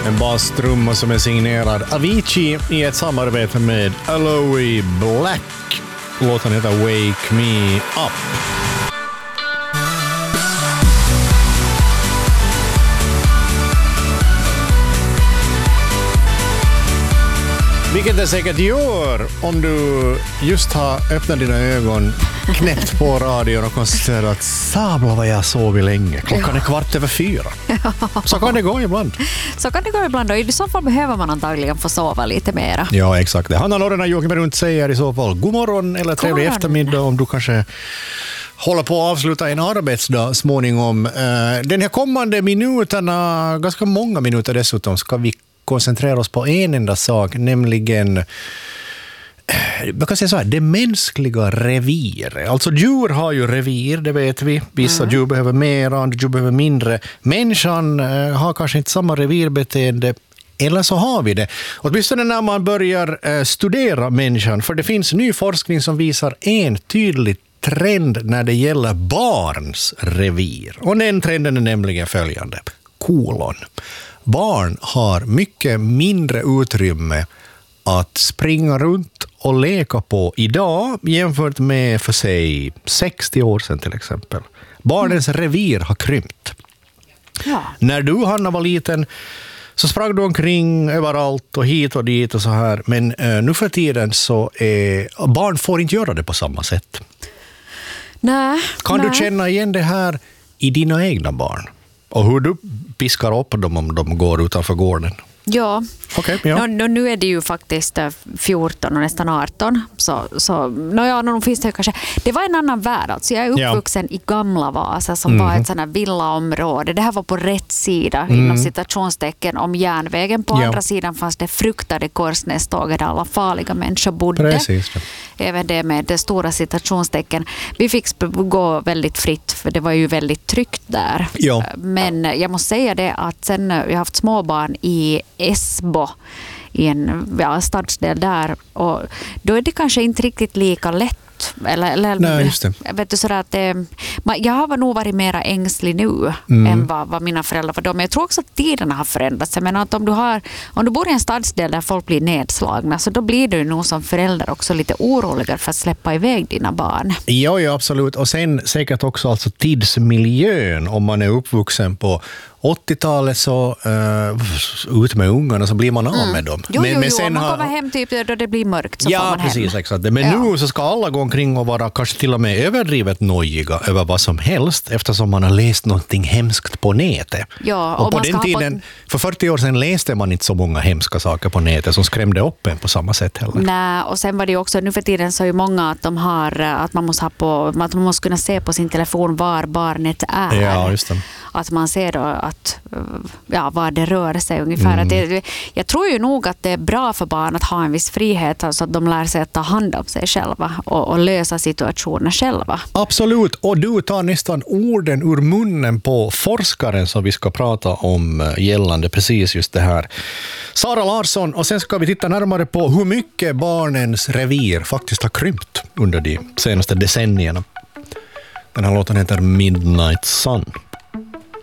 En bastrumma som är signerad Avicii i ett samarbete med Aloe Black. Låten heter Wake Me Up. Vilket det säkert gör om du just har öppnat dina ögon, knäppt på radion och konstaterat att sabla vad jag sov länge. Klockan är 4:15. Så kan det gå ibland. Så kan det gå ibland och i så fall behöver man antagligen få sova lite mera. Ja, exakt. Hanna Lorena Joakim runt säger i så fall god morgon eller trevlig eftermiddag om du kanske håller på att avsluta en arbetsdag småningom. Den här kommande minuterna, ganska många minuter dessutom, ska vi koncentrera oss på en enda sak, nämligen man kan säga så här, det mänskliga reviret. Alltså djur har ju revir, det vet vi. Vissa djur behöver mer, andra djur behöver mindre. Människan har kanske inte samma revirbeteende, eller så har vi det. Åtminstone när man börjar studera människan, för det finns ny forskning som visar en tydlig trend när det gäller barns revir. Och den trenden är nämligen följande. Barn har mycket mindre utrymme att springa runt och leka på idag jämfört med för sig 60 år sedan till exempel. Barnens revir har krympt. Ja. När du, Hanna, var liten så sprang du omkring överallt och hit och dit och så här. Men nu för tiden så barn får inte göra det på samma sätt. Nej. Kan du känna igen det här i dina egna barn? Och hur du piskar upp dem om de går utanför gården? Ja, okay, ja. Nu är det ju faktiskt 14 och nästan 18. Nu finns det kanske. Det var en annan värld. Alltså jag är uppvuxen i Gamla Vasa som var ett sånt här villaområde. Det här var på rätt sida inom citationstecken om järnvägen. På andra sidan fanns det fruktade korsnäståget där alla farliga människor bodde. Precis. Även det med det stora citationstecken. Vi fick gå väldigt fritt för det var ju väldigt tryggt där. Ja. Men jag måste säga det att sen jag har haft småbarn i Esbo i en stadsdel där och då är det kanske inte riktigt lika lätt Nej, just det. Vet du, sådär att jag har nog varit mera ängslig nu än vad mina föräldrar var då. Men jag tror också att tiderna har förändrats. Jag menar att om du bor i en stadsdel där folk blir nedslagna så då blir du nog som förälder också lite oroligare för att släppa iväg dina barn. Ja, absolut. Och sen säkert också alltså tidsmiljön om man är uppvuxen på 80-talet så ut med ungarna så blir man av med dem. Men sen man kommer hem typ då det blir mörkt så får man hem. Precis, exakt. Men nu så ska alla gå omkring och vara kanske till och med överdrivet nojiga över vad som helst eftersom man har läst någonting hemskt på nätet. Ja, och på den tiden, för 40 år sedan läste man inte så många hemska saker på nätet som skrämde upp en på samma sätt heller. Nej, och sen var det ju också, nu för tiden så är ju många att man måste kunna se på sin telefon var barnet är. Ja, just det. Att man ser då att vad det rör sig ungefär. Jag tror ju nog att det är bra för barn att ha en viss frihet så att de lär sig att ta hand om sig själva och lösa situationer själva. Absolut, och du tar nästan orden ur munnen på forskaren som vi ska prata om gällande precis just det här. Sara Larsson, och sen ska vi titta närmare på hur mycket barnens revir faktiskt har krympt under de senaste decennierna. Den här låten heter Midnight Sun